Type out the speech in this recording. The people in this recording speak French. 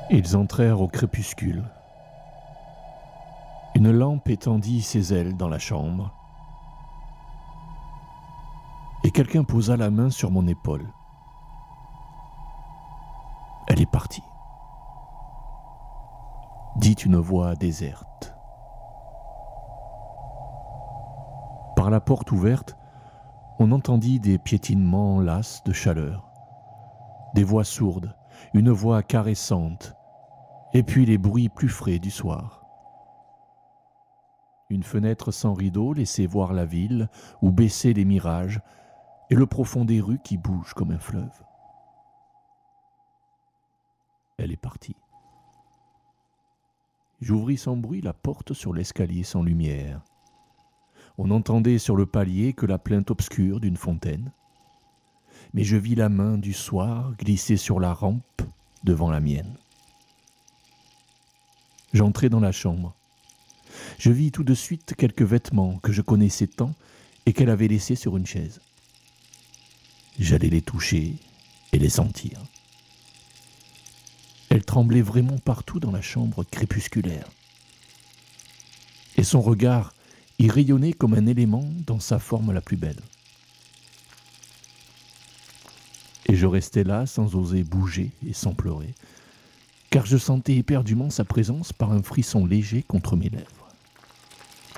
Ils entrèrent au crépuscule. Une lampe étendit ses ailes dans la chambre, et quelqu'un posa la main sur mon épaule. Elle est partie, dit une voix déserte. Par la porte ouverte, on entendit des piétinements lasses de chaleur, des voix sourdes, une voix caressante, et puis les bruits plus frais du soir. Une fenêtre sans rideau laissait voir la ville où baissaient les mirages et le profond des rues qui bouge comme un fleuve. Elle est partie. J'ouvris sans bruit la porte sur l'escalier sans lumière. On n'entendait sur le palier que la plainte obscure d'une fontaine. Mais je vis la main du soir glisser sur la rampe devant la mienne. J'entrai dans la chambre. Je vis tout de suite quelques vêtements que je connaissais tant et qu'elle avait laissés sur une chaise. J'allais les toucher et les sentir. Elle tremblait vraiment partout dans la chambre crépusculaire. Et son regard y rayonnait comme un élément dans sa forme la plus belle. Et je restais là sans oser bouger et sans pleurer, car je sentais éperdument sa présence par un frisson léger contre mes lèvres.